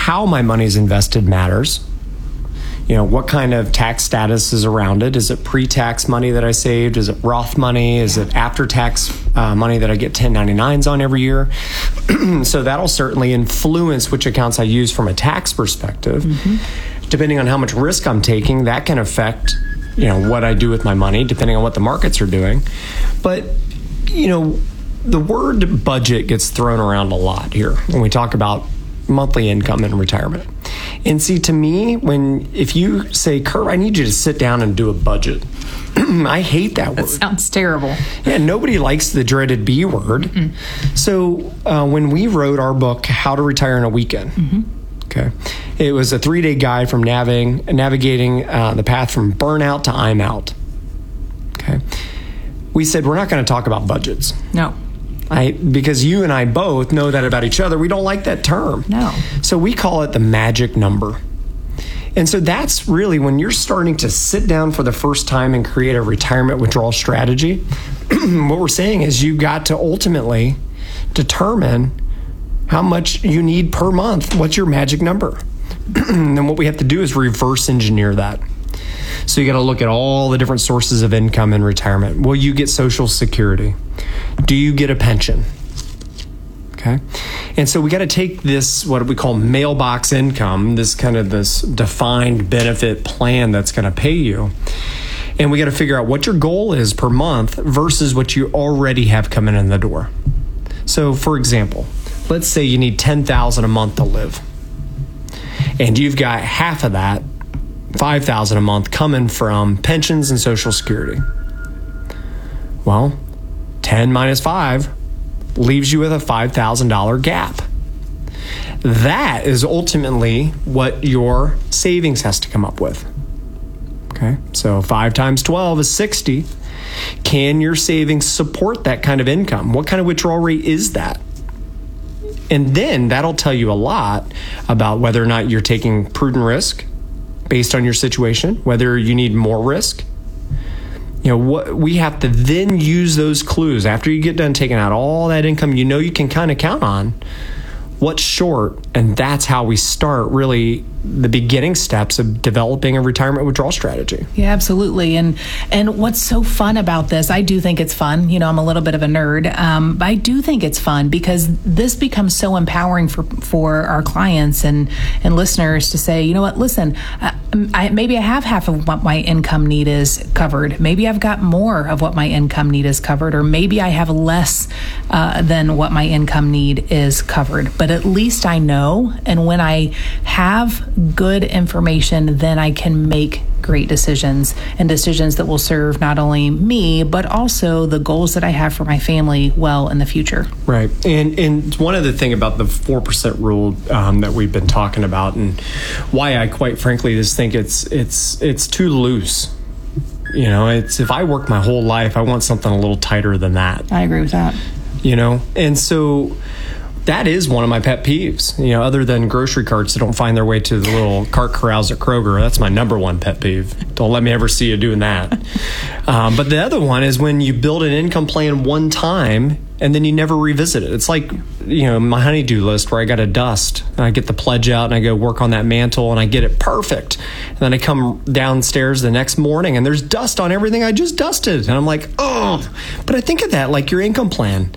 how my money is invested matters. What kind of tax status is around it? Is it pre-tax money that I saved? Is it Roth money? Is it after-tax money that I get 1099s on every year? So that'll certainly influence which accounts I use from a tax perspective. Depending on how much risk I'm taking, that can affect, what I do with my money, depending on what the markets are doing. But, the word budget gets thrown around a lot here when we talk about monthly income in retirement. And see, to me, if you say, Kurt, I need you to sit down and do a budget, I hate that word. That sounds terrible. Yeah, nobody likes the dreaded B word. So when we wrote our book, How to Retire in a Weekend, okay, it was a 3-day guide from navigating the path from burnout to I'm out. Okay, we said we're not going to talk about budgets. No. Because you and I both know that about each other. We don't like that term. No. So we call it the magic number. And so that's really when you're starting to sit down for the first time and create a retirement withdrawal strategy. What we're saying is you got to ultimately determine how much you need per month. What's your magic number? And then what we have to do is reverse engineer that. So you got to look at all the different sources of income in retirement. Will you get Social Security? Do you get a pension? Okay. And so we got to take this, what we call mailbox income, this defined benefit plan that's going to pay you. And we got to figure out what your goal is per month versus what you already have coming in the door. So for example, let's say you need $10,000 a month to live. And you've got half of that, $5,000 a month, coming from pensions and Social Security. Well, 10 minus 5 leaves you with a $5,000 gap. That is ultimately what your savings has to come up with. Okay, so 5 times 12 is 60. Can your savings support that kind of income? What kind of withdrawal rate is that? And then that'll tell you a lot about whether or not you're taking prudent risk based on your situation, whether you need more risk. What we have to then use those clues after you get done taking out all that income you can kind of count on what's short, and that's how we start really the beginning steps of developing a retirement withdrawal strategy. Yeah, absolutely. And what's so fun about this, I do think it's fun. I'm a little bit of a nerd, but I do think it's fun because this becomes so empowering for our clients and listeners to say, listen, maybe I have half of what my income need is covered. Maybe I've got more of what my income need is covered, or maybe I have less than what my income need is covered. But at least I know, and when I have good information, then I can make great decisions, and decisions that will serve not only me, but also the goals that I have for my family well in the future. Right. And one other thing about the 4% rule that we've been talking about, and why I quite frankly just think it's too loose. It's if I work my whole life, I want something a little tighter than that. I agree with that. And so that is one of my pet peeves, other than grocery carts that don't find their way to the little cart corrals at Kroger. That's my number one pet peeve. Don't let me ever see you doing that. But the other one is when you build an income plan one time and then you never revisit it. It's like, my honey-do list where I got to dust. And I get the pledge out and I go work on that mantle and I get it perfect. And then I come downstairs the next morning and there's dust on everything I just dusted. And I'm like, oh, but I think of that like your income plan.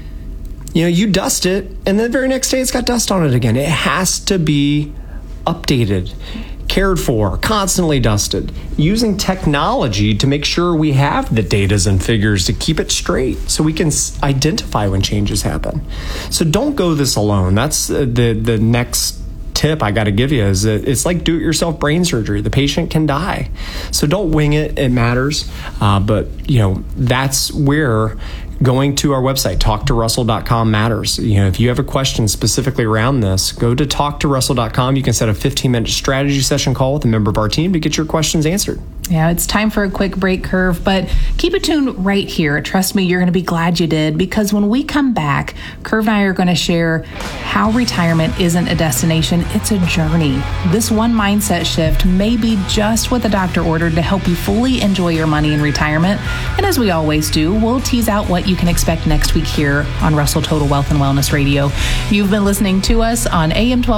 You dust it, and the very next day it's got dust on it again. It has to be updated, cared for, constantly dusted, using technology to make sure we have the datas and figures to keep it straight so we can identify when changes happen. So don't go this alone. That's the next tip I got to give you is that it's like do-it-yourself brain surgery. The patient can die. So don't wing it. It matters. But that's where going to our website, talktorussell.com, matters. If you have a question specifically around this, go to talktorussell.com. You can set a 15-minute strategy session call with a member of our team to get your questions answered. Yeah, it's time for a quick break, Curve, but keep it tuned right here. Trust me, you're going to be glad you did, because when we come back, Curve and I are going to share how retirement isn't a destination, it's a journey. This one mindset shift may be just what the doctor ordered to help you fully enjoy your money in retirement. And as we always do, we'll tease out what you can expect next week here on Russell Total Wealth and Wellness Radio. You've been listening to us on AM 12.